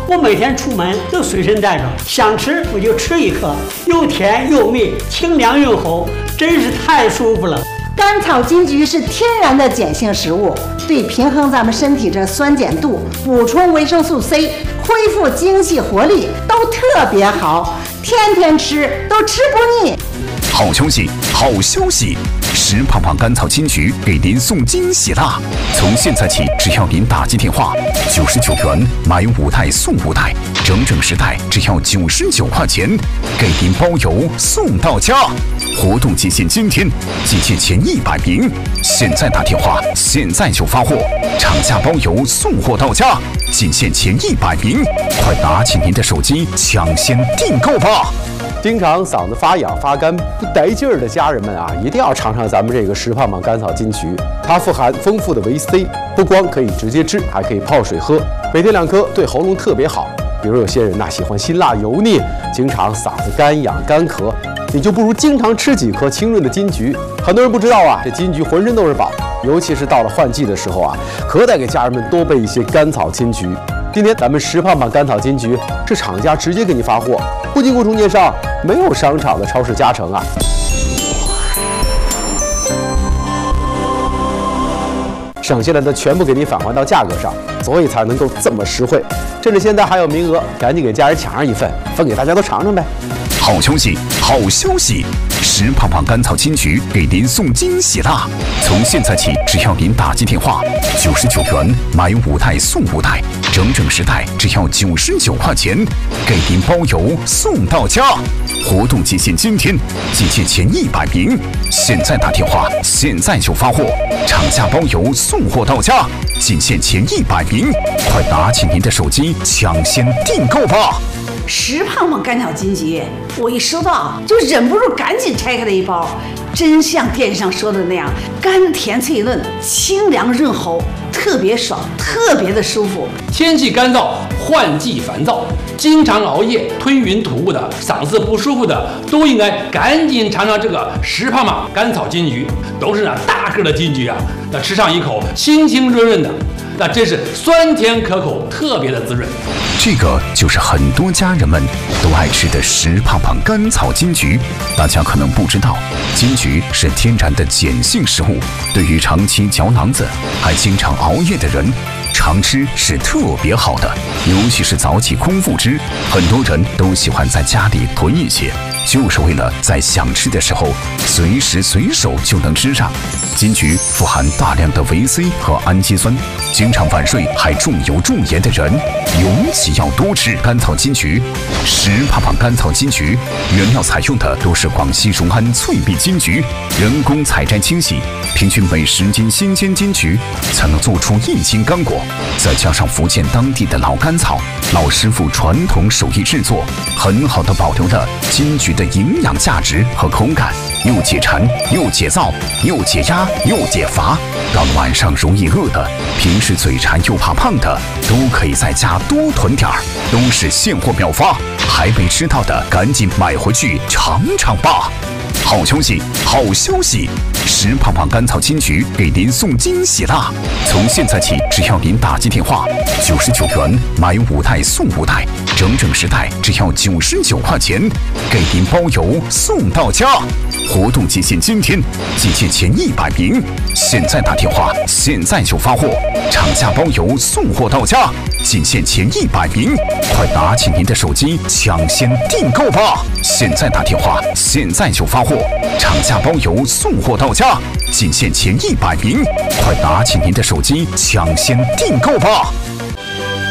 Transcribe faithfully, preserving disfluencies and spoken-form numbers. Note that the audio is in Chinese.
我每天出门都随身带着，想吃我就吃一颗，又甜又蜜，清凉润喉，真是太舒服了。 甘草金桔是天然的碱性食物，对平衡咱们身体这酸碱度、补充维生素 C、恢复精气活力都特别好，天天吃都吃不腻。 好消息，好消息！石胖胖甘草金桔给您送惊喜啦！从现在起，只要您打进电话九十九元买五袋送五袋，整整十袋只要九十九块钱，给您包邮送到家。活动期限今天，集结前一百名，现在打电话，现在就发货，厂家包邮送货到家，仅限前一百名，快拿起您的手机抢先订购吧！ 经常嗓子发痒发干不带劲儿的家人们啊，一定要尝尝咱们这个石胖胖甘草金桔。它富含丰富的维 C， 不光可以直接吃，还可以泡水喝，每天两颗对喉咙特别好。比如有些人呐、啊、喜欢辛辣油腻，经常嗓子干痒干咳，你就不如经常吃几颗清润的金桔。很多人不知道啊，这金桔浑身都是宝，尤其是到了换季的时候啊，可得给家人们多备一些甘草金桔。今天咱们石胖胖甘草金桔是厂家直接给你发货，不经过中间商，没有商场的超市加成啊。省下来的全部给你返还到价格上，所以才能够这么实惠。趁着现在还有名额，赶紧给家人抢上一份，分给大家都尝尝呗。 好消息，好消息！石胖胖甘草金桔给您送惊喜啦！从现在起，只要您打进电话九十九元买五袋送五袋，整整十袋只要九十九块钱，给您包邮送到家。活动期限今天，集结前一百名，现在打电话，现在就发货，厂家包邮送货到家，仅限前一百名，快拿起您的手机抢先订购吧！ 石胖胖甘草金桔，我一收到就忍不住赶紧拆开了一包，真像电视上说的那样，甘甜脆嫩，清凉润喉，特别爽，特别的舒服。 天气干燥，换季烦躁，经常熬夜、吞云吐雾的，嗓子不舒服的，都应该赶紧尝尝这个石胖胖甘草金桔，都是那大个的金桔啊，那吃上一口清清润润的。那真是酸甜可口，特别的滋润。 这个就是很多家人们都爱吃的石胖胖甘草金桔。大家可能不知道，金桔是天然的碱性食物，对于长期嚼囊子还经常熬夜的人，常吃是特别好的。尤其是早起空腹吃，很多人都喜欢在家里囤一些，就是为了在想吃的时候随时随手就能吃上。金桔富含大量的维 C 和氨基酸，经常晚睡还重油重盐的人，尤其要多吃甘草金桔。石胖胖甘草金桔原料采用的都是广西荣安脆蜜金桔，人工采摘清洗，平均每十斤新鲜金桔才能做出一斤干果。再加上福建当地的老甘草，老师傅传统手艺制作，很好的保留了金桔的营养价值和口感，又解馋又解燥又解压又解乏。到了晚上容易饿的，平时嘴馋又怕胖的，都可以在家多囤点儿，都是现货秒发，还没吃到的赶紧买回去尝尝吧。好消息，好消息！石胖胖甘草金桔给您送惊喜啦！从现在起，只要您打进电话九十九元买五袋送五袋，整整十袋只要九十九块钱，给您包邮送到家。活动期限今天，集结前一百名，现在打电话，现在就发货，厂家包邮送货到家，仅限前一百名，快拿起您的手机抢先订购吧！现在打电话，现在就发货，厂家包邮送货到家，仅限前一百名，快拿起您的手机抢先订购吧！